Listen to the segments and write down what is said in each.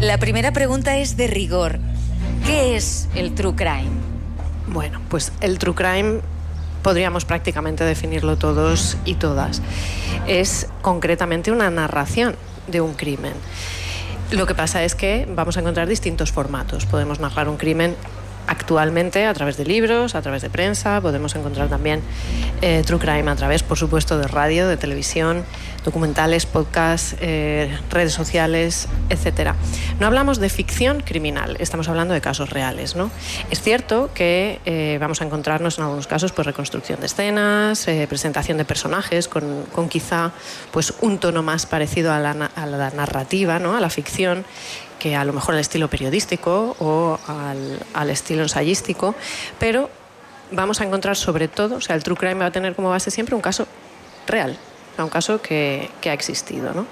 La primera pregunta es de rigor. ¿Qué es el true crime? Bueno, pues el true crime podríamos prácticamente definirlo todos y todas. Es concretamente una narración de un crimen. Lo que pasa es que vamos a encontrar distintos formatos. Podemos narrar un crimen actualmente a través de libros, a través de prensa, podemos encontrar también true crime a través, por supuesto, de radio, de televisión, documentales, podcasts, redes sociales, etc. No hablamos de ficción criminal, estamos hablando de casos reales, ¿no? Es cierto que vamos a encontrarnos en algunos casos pues, reconstrucción de escenas, presentación de personajes con quizá pues, un tono más parecido a la narrativa, ¿no? A la ficción, que a lo mejor al estilo periodístico o al estilo ensayístico, pero vamos a encontrar sobre todo, o sea, el true crime va a tener como base siempre un caso real, un caso que ha existido, ¿no?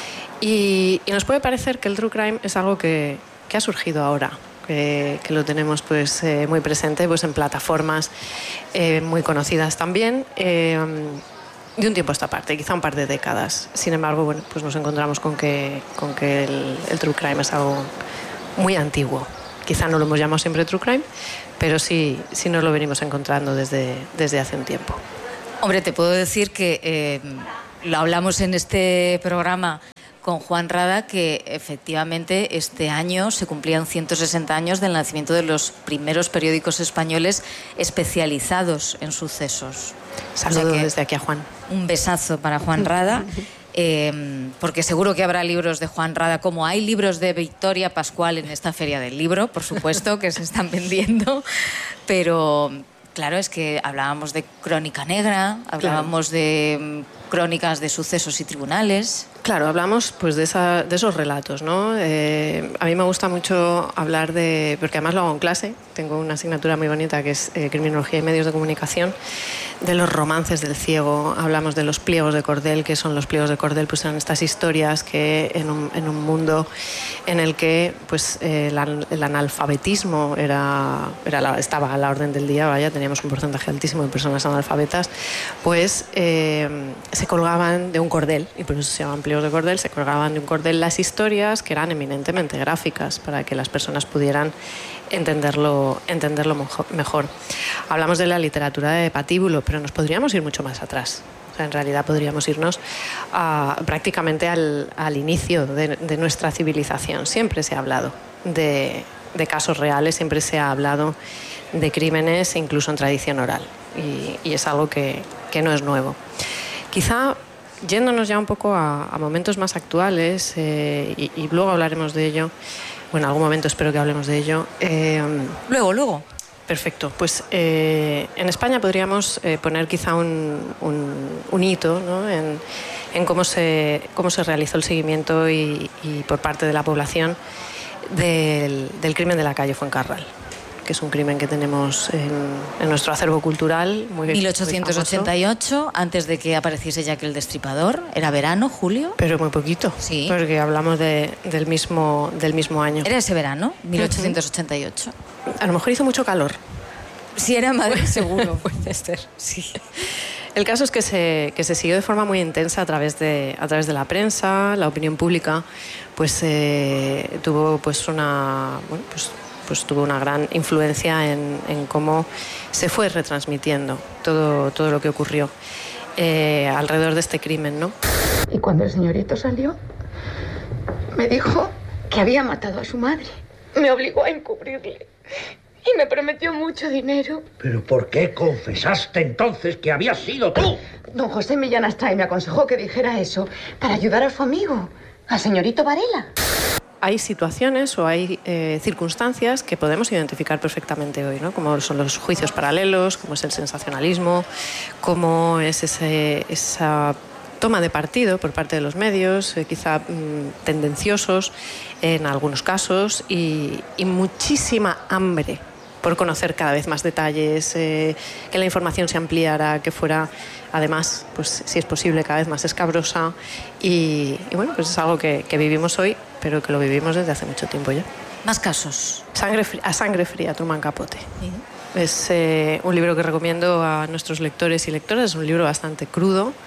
Y nos puede parecer que el true crime es algo que ha surgido ahora, que lo tenemos pues, muy presente pues, en plataformas muy conocidas también, de un tiempo a esta parte, quizá un par de décadas. Sin embargo, bueno, pues nos encontramos con que el true crime es algo muy antiguo. Quizá no lo hemos llamado siempre true crime, pero sí nos lo venimos encontrando desde hace un tiempo. Hombre, te puedo decir que lo hablamos en este programa con Juan Rada, que efectivamente este año se cumplían 160 años del nacimiento de los primeros periódicos españoles especializados en sucesos. Saludos desde aquí a Juan. Un besazo para Juan Rada, porque seguro que habrá libros de Juan Rada, como hay libros de Victoria Pascual en esta Feria del Libro, por supuesto, que se están vendiendo, pero claro, es que hablábamos de crónica negra, hablábamos de crónicas de sucesos y tribunales. Claro, hablamos pues de esos relatos, ¿no? A mí me gusta mucho hablar porque además lo hago en clase, tengo una asignatura muy bonita que es Criminología y Medios de Comunicación, de los romances del ciego, hablamos de los pliegos de cordel, que son los pliegos de cordel, pues eran estas historias que en un mundo en el que pues el analfabetismo estaba a la orden del día, teníamos un porcentaje altísimo de personas analfabetas, pues se colgaban de un cordel, y por eso se llaman pliegos de cordel, se colgaban de un cordel las historias que eran eminentemente gráficas para que las personas pudieran entenderlo mejor. Hablamos de la literatura de patíbulo, pero nos podríamos ir mucho más atrás. O sea, en realidad podríamos irnos prácticamente al inicio de nuestra civilización. Siempre se ha hablado de casos reales, siempre se ha hablado de crímenes, incluso en tradición oral. Y es algo que no es nuevo. Quizá yéndonos ya un poco a momentos más actuales, y luego hablaremos de ello, bueno, en algún momento espero que hablemos de ello. Luego. Perfecto. Pues en España podríamos poner quizá un hito, ¿no? en cómo se realizó el seguimiento y por parte de la población del crimen de la calle Fuencarral, que es un crimen que tenemos en nuestro acervo cultural. 1888, antes de que apareciese Jack el Destripador. Era verano, julio. Pero muy poquito, sí. Porque hablamos del mismo año. ¿Era ese verano, 1888? A lo mejor hizo mucho calor. Si era en Madrid, seguro, puede ser, sí. El caso es que se siguió de forma muy intensa a través de la prensa, la opinión pública, pues tuvo tuvo una gran influencia en cómo se fue retransmitiendo todo lo que ocurrió alrededor de este crimen, ¿no? Y cuando el señorito salió, me dijo que había matado a su madre. Me obligó a encubrirle y me prometió mucho dinero. ¿Pero por qué confesaste entonces que habías sido tú? Don José Millán Astray me aconsejó que dijera eso para ayudar a su amigo, al señorito Varela. Hay situaciones o hay circunstancias que podemos identificar perfectamente hoy, ¿no? Como son los juicios paralelos, como es el sensacionalismo, como es esa toma de partido por parte de los medios, quizá tendenciosos en algunos casos, y muchísima hambre por conocer cada vez más detalles, que la información se ampliara, que fuera, además, pues si es posible, cada vez más escabrosa. Y bueno, pues es algo que vivimos hoy, pero que lo vivimos desde hace mucho tiempo ya. Más casos. Sangre fría, Truman Capote. Es un libro que recomiendo a nuestros lectores y lectoras. Es un libro bastante crudo,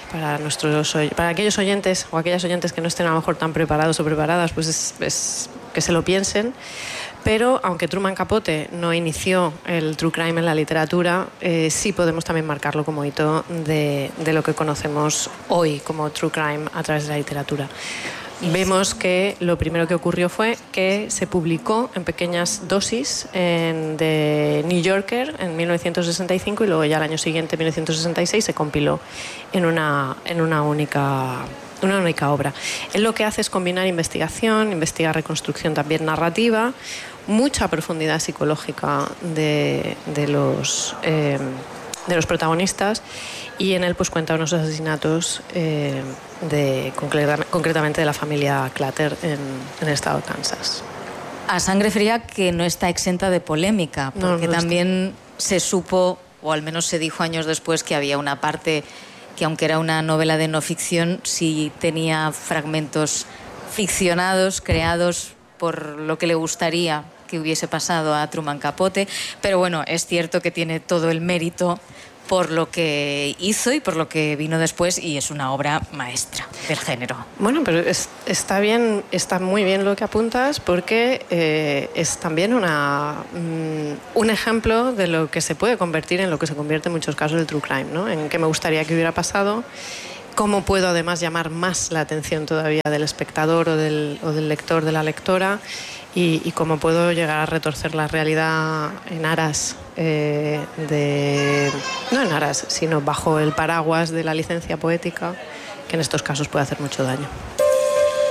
para aquellos oyentes o aquellas oyentes que no estén a lo mejor tan preparados o preparadas, pues es que se lo piensen. Pero aunque Truman Capote no inició el true crime en la literatura, sí podemos también marcarlo como hito de lo que conocemos hoy como true crime a través de la literatura. Vemos que lo primero que ocurrió fue que se publicó en pequeñas dosis en The New Yorker en 1965 y luego ya al año siguiente, en 1966, se compiló en una única obra. Él lo que hace es combinar investigación, investiga reconstrucción también narrativa, mucha profundidad psicológica de los protagonistas, y en él pues cuenta unos asesinatos concretamente de la familia Clutter en el estado de Kansas. A sangre fría, que no está exenta de polémica, porque también se supo, o al menos se dijo años después, que había una parte que, aunque era una novela de no ficción, sí tenía fragmentos ficcionados, creados por lo que le gustaría que hubiese pasado a Truman Capote. Pero bueno, es cierto que tiene todo el mérito por lo que hizo y por lo que vino después, y es una obra maestra del género. Bueno, pero está bien, está muy bien lo que apuntas, porque es también un ejemplo de lo que se puede convertir en lo que se convierte en muchos casos el true crime, ¿no? En qué me gustaría que hubiera pasado, cómo puedo además llamar más la atención todavía del espectador o del lector, de la lectora, y cómo puedo llegar a retorcer la realidad en aras no en aras, sino bajo el paraguas de la licencia poética, que en estos casos puede hacer mucho daño.